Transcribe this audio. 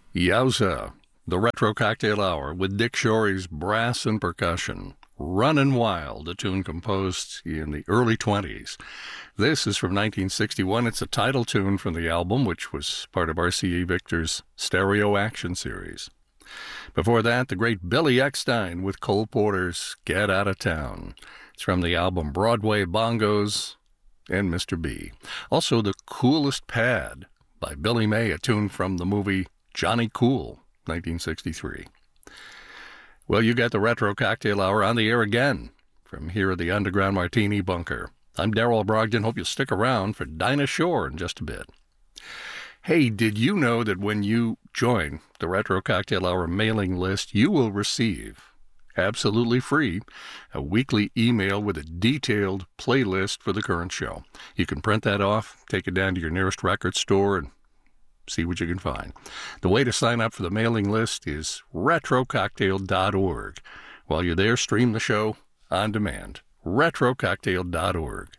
Yowza, the Retro Cocktail Hour with Dick Shorey's brass and percussion. Runnin' Wild, a tune composed in the early 20s. This is from 1961. It's a title tune from the album, which was part of RCA Victor's Stereo Action series. Before that, the great Billy Eckstine with Cole Porter's Get Out of Town. It's from the album Broadway Bongos and Mr. B. Also, The Coolest Pad by Billy May, a tune from the movie Johnny Cool, 1963. Well, you got the Retro Cocktail Hour on the air again from here at the Underground Martini Bunker. I'm Darrell Brogdon. Hope you'll stick around for Dinah Shore in just a bit. Hey, did you know that when you join the Retro Cocktail Hour mailing list, you will receive, absolutely free, a weekly email with a detailed playlist for the current show? You can print that off, take it down to your nearest record store, and see what you can find. The way to sign up for the mailing list is retrococktail.org. While you're there, stream the show on demand. retrococktail.org.